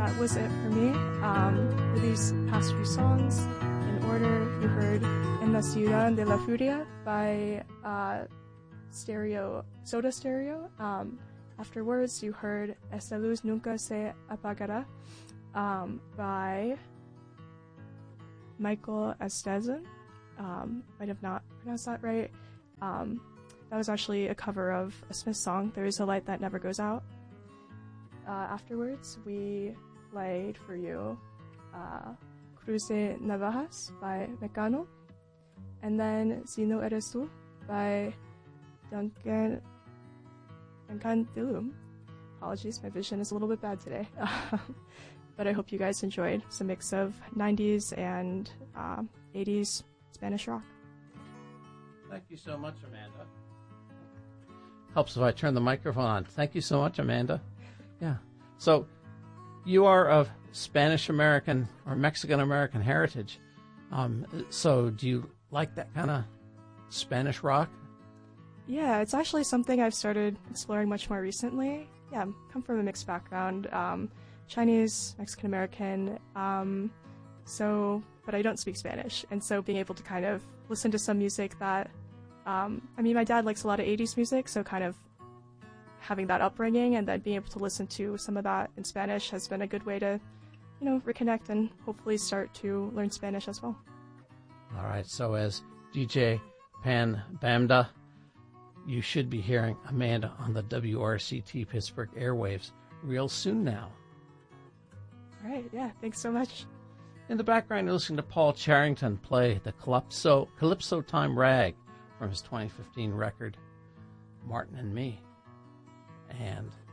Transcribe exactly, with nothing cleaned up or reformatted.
that was it for me. Um, for these past few songs, in order, you heard En la Ciudad de la Furia by uh, Stereo, Soda Stereo. Um, afterwards, you heard Esta Luz Nunca Se Apagará um, by Michael Estezen. Um, might have not pronounced that right. Um, that was actually a cover of a Smith song, There Is a Light That Never Goes Out. Uh, afterwards, we played for you uh, Cruce Navajas by Mecano, and then Si No Eres Tú by Duncan, Duncan Dilum. Apologies, my vision is a little bit bad today. But I hope you guys enjoyed. It's a mix of nineties and uh, eighties Spanish rock. Thank you so much, Amanda. Helps if I turn the microphone on. Thank you so much, Amanda. Yeah. So you are of Spanish-American or Mexican-American heritage. Um, so do you like that kind of Spanish rock? Yeah, it's actually something I've started exploring much more recently. Yeah, I come from a mixed background. Um, Chinese, Mexican-American. Um, so, but I don't speak Spanish. And so being able to kind of listen to some music that, um, I mean, my dad likes a lot of eighties music, so kind of having that upbringing and then being able to listen to some of that in Spanish has been a good way to, you know, reconnect and hopefully start to learn Spanish as well. All right, so as D J Pan Bamda, you should be hearing Amanda on the W R C T Pittsburgh airwaves real soon now. All right, yeah, thanks so much. In the background, you're listening to Paul Charrington play the Calypso, Calypso Time Rag from his twenty fifteen record, Martin and Me. And